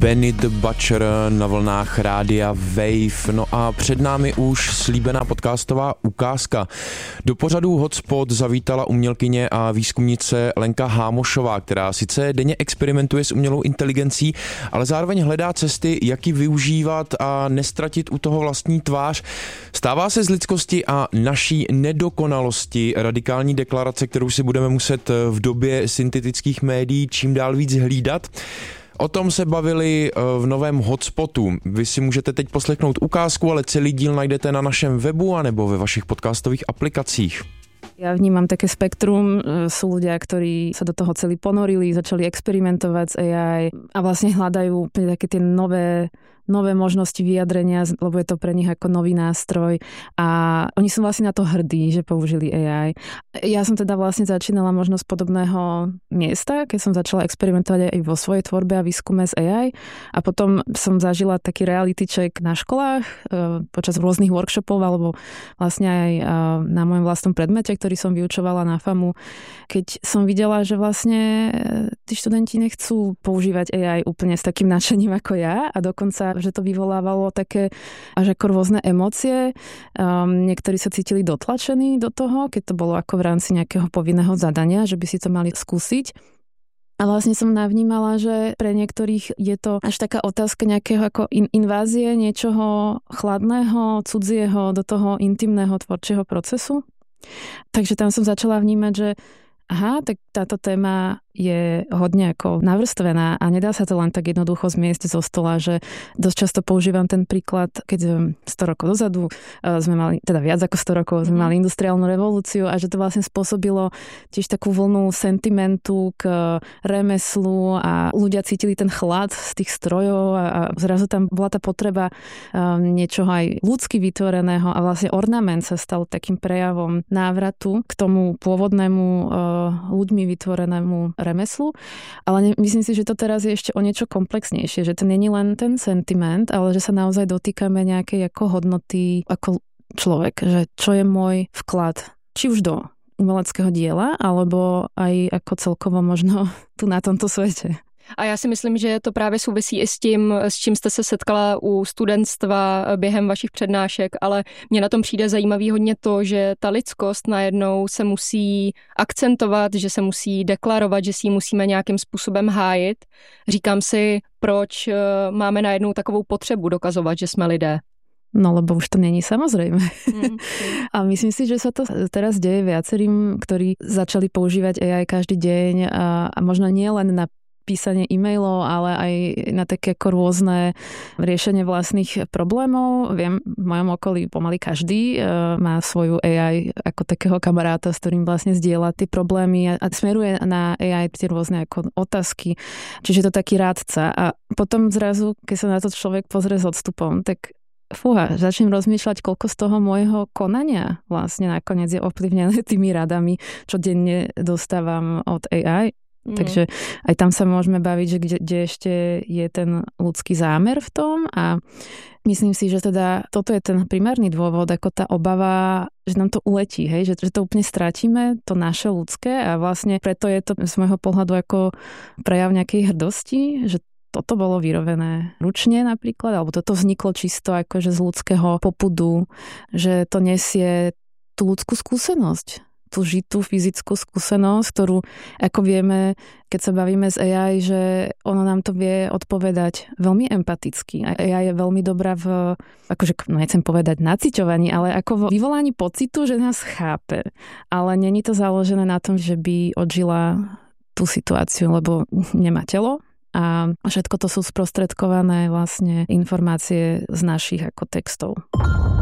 Benny the Butcher na vlnách rádia Wave. No a před námi už slíbená podcastová ukázka. Do pořadu Hotspot zavítala umělkyně a výzkumnice Lenka Hámošová, která sice denně experimentuje s umělou inteligencí, ale zároveň hledá cesty, jak ji využívat a nestratit u toho vlastní tvář. Stává se z lidskosti a naší nedokonalosti radikální deklarace, kterou si budeme muset v době syntetických médií čím dál víc hlídat. O tom se bavili v novém Hotspotu. Vy si můžete teď poslechnout ukázku, ale celý díl najdete na našem webu anebo ve vašich podcastových aplikacích. Ja vnímam také spektrum. Sú ľudia, ktorí sa do toho celý ponorili, začali experimentovať s AI a vlastne hľadajú úplne také tie nové možnosti vyjadrenia, lebo je to pre nich ako nový nástroj a oni sú vlastne na to hrdí, že použili AI. Ja som teda vlastne začínala možno z podobného miesta, keď som začala experimentovať aj vo svojej tvorbe a výskume s AI a potom som zažila taký reality check na školách počas rôznych workshopov alebo vlastne aj na mojom vlastnom predmete, ktorý som vyučovala na FAMu, keď som videla, že vlastne tí študenti nechcú používať AI úplne s takým nadšením ako ja a dokonca že to vyvolávalo také až ako rôzne emócie. Niektorí sa cítili dotlačení do toho, keď to bolo ako v rámci nejakého povinného zadania, že by si to mali skúsiť. A vlastne som navnímala, že pre niektorých je to až taká otázka nejakého ako invázie, niečoho chladného, cudzieho do toho intimného tvorčieho procesu. Takže tam som začala vnímať, že tak táto téma je hodne ako navrstvená a nedá sa to len tak jednoducho zmiesť zo stola, že dosť často používam ten príklad, keď 100 rokov dozadu sme mali, teda viac ako 100 rokov sme mali industriálnu revolúciu a že to vlastne spôsobilo tiež takú vlnu sentimentu k remeslu a ľudia cítili ten chlad z tých strojov a zrazu tam bola tá potreba niečoho aj ľudsky vytvoreného a vlastne ornament sa stal takým prejavom návratu k tomu pôvodnému ľuďmi vytvorenému remeslu, ale myslím si, že to teraz je ešte o niečo komplexnejšie, že to nie je len ten sentiment, ale že sa naozaj dotýkame nejakej ako hodnoty ako človek, že čo je môj vklad, či už do umeleckého diela, alebo aj ako celkovo možno tu na tomto svete. A já si myslím, že to právě souvisí i s tím, s čím jste se setkala u studentstva během vašich přednášek, ale mně na tom přijde zajímavý hodně to, že ta lidskost najednou se musí akcentovat, že se musí deklarovat, že si ji musíme nějakým způsobem hájit. Říkám si, proč máme najednou takovou potřebu dokazovat, že jsme lidé. No, lebo už to není samozrejme. A myslím si, že sa to teraz deje viacerým, ktorí začali používať AI každý deň a možno nie len na písanie e-mailov, ale aj na také ako rôzne riešenie vlastných problémov. Viem, v mojom okolí pomaly každý má svoju AI ako takého kamaráta, s ktorým vlastne zdieľa tie problémy a smeruje na AI tie rôzne ako otázky. Čiže to taký rádca. A potom zrazu, keď sa na to človek pozrie s odstupom, tak začnem rozmýšľať, koľko z toho môjho konania vlastne nakoniec je ovplyvnené tými radami, čo denne dostávam od AI. Takže aj tam sa môžeme baviť, že kde ešte je ten ľudský zámer v tom a myslím si, že teda toto je ten primárny dôvod, ako tá obava, že nám to uletí, hej? Že to úplne stratíme, to naše ľudské a vlastne preto je to z môjho pohľadu ako prejav nejakej hrdosti, že toto bolo vyrobené ručne napríklad, alebo toto vzniklo čisto akože z ľudského popudu, že to nesie tú ľudskú skúsenosť, tú žitú fyzickú skúsenosť, ktorú, ako vieme, keď sa bavíme s AI, že ono nám to vie odpovedať veľmi empaticky. A AI je veľmi dobrá v, akože, nechcem povedať naciťovaní, ale ako v vyvolaní pocitu, že nás chápe. Ale není to založené na tom, že by odžila tú situáciu, lebo nemá telo. A všetko to sú sprostredkované vlastne informácie z našich ako textov.